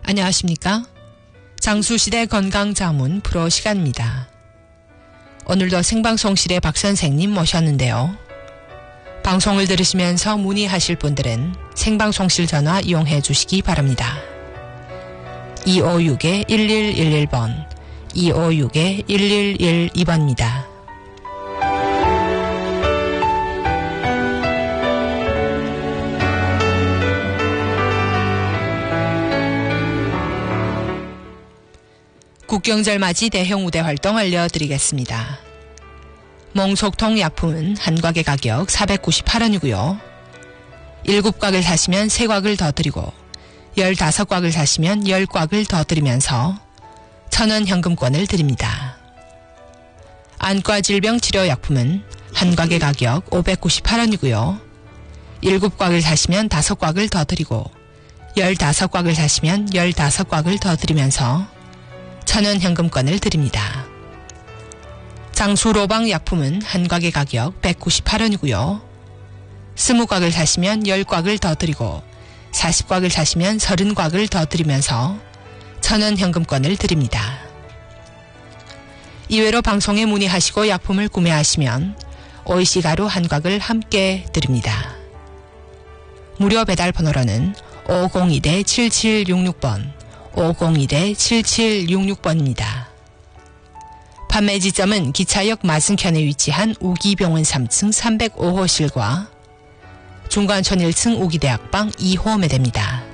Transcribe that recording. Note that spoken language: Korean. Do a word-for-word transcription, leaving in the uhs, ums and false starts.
안녕하십니까? 장수시대 건강자문 프로 시간입니다. 오늘도 생방송실에 박 선생님 모셨는데요. 방송을 들으시면서 문의하실 분들은 생방송실 전화 이용해 주시기 바랍니다. 이오육 일일일일 번, 이오육 일일일이 번입니다. 국경절 맞이 대형 우대 활동 알려드리겠습니다. 몽속통 약품은 한 곽의 가격 사백구십팔 원이고요. 일곱 곽을 사시면 세 곽을 더 드리고 열다섯 곽을 사시면 열 곽을 더 드리면서 천 원 현금권을 드립니다. 안과 질병 치료 약품은 한 곽의 가격 오백구십팔 원이고요. 일곱 곽을 사시면 다섯 곽을 더 드리고 열다섯 곽을 사시면 열다섯 곽을 더 드리면서 천 원 현금권을 드립니다. 장수로방 약품은 한 곽의 가격 백구십팔 원이고요. 스무 곽을 사시면 열 곽을 더 드리고 사십 곽을 사시면 서른 곽을 더 드리면서 천 원 현금권을 드립니다. 이외로 방송에 문의하시고 약품을 구매하시면 오이씨 가루 한 곽을 함께 드립니다. 무료 배달 번호로는 오공이 칠칠육육 번, 오공이 칠칠육육 번입니다. 판매 지점은 기차역 맞은편에 위치한 우기병원 삼 층 삼백오 호실과 중관촌 일 층 우기대학방 이 호 매대입니다.